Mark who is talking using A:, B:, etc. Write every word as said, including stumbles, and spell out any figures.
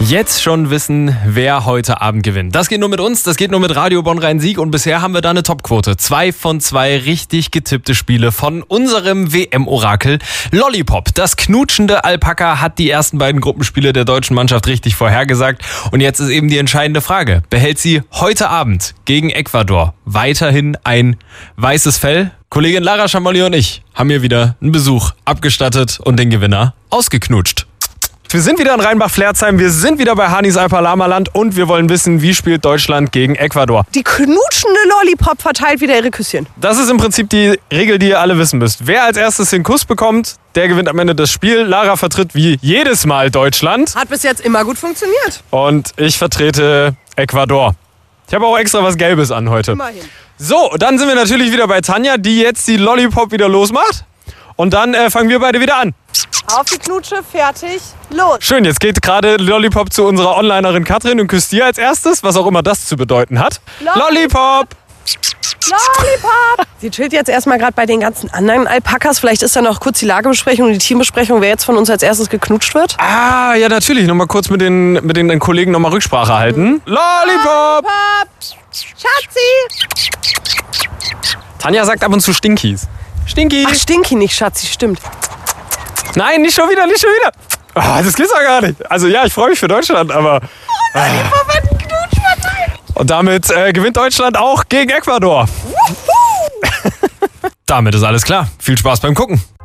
A: Jetzt schon wissen, wer heute Abend gewinnt. Das geht nur mit uns, das geht nur mit Radio Bonn-Rhein-Sieg und bisher haben wir da eine Topquote. Zwei von zwei richtig getippte Spiele von unserem W M-Orakel Lollipop. Das knutschende Alpaka hat die ersten beiden Gruppenspiele der deutschen Mannschaft richtig vorhergesagt. Und jetzt ist eben die entscheidende Frage. Behält sie heute Abend gegen Ecuador weiterhin ein weißes Fell? Kollegin Lara Schamolli und ich haben hier wieder einen Besuch abgestattet und den Gewinner ausgeknutscht. Wir sind wieder in Rheinbach-Flerzheim, wir sind wieder bei Hanis Alpalama-Land und wir wollen wissen, wie spielt Deutschland gegen Ecuador.
B: Die knutschende Lollipop verteilt wieder ihre Küsschen.
A: Das ist im Prinzip die Regel, die ihr alle wissen müsst. Wer als erstes den Kuss bekommt, der gewinnt am Ende das Spiel. Lara vertritt wie jedes Mal Deutschland.
B: Hat bis jetzt immer gut funktioniert.
A: Und ich vertrete Ecuador. Ich habe auch extra was Gelbes an heute.
B: Immerhin.
A: So, dann sind wir natürlich wieder bei Tanja, die jetzt die Lollipop wieder losmacht. Und dann äh, fangen wir beide wieder an.
B: Auf die Knutsche, fertig, los.
A: Schön, jetzt geht gerade Lollipop zu unserer Onlinerin Katrin und küsst dir als erstes, was auch immer das zu bedeuten hat.
B: Lollipop! Lollipop! Sie chillt jetzt erstmal gerade bei den ganzen anderen Alpakas. Vielleicht ist da noch kurz die Lagebesprechung und die Teambesprechung, wer jetzt von uns als erstes geknutscht wird.
A: Ah, ja natürlich. Nochmal kurz mit den, mit den Kollegen nochmal Rücksprache halten. Mhm. Lollipop!
B: Lollipop! Schatzi!
A: Tanja sagt ab und zu Stinkies. Stinky!
B: Ach, Stinky nicht, Schatzi, stimmt.
A: Nein, nicht schon wieder, nicht schon wieder. Oh, das geht's doch gar nicht. Also ja, ich freue mich für Deutschland, aber...
B: Oh, Lollipop hat einen Knutsch verteilt.
A: Und damit äh, gewinnt Deutschland auch gegen Ecuador. Damit ist alles klar. Viel Spaß beim Gucken.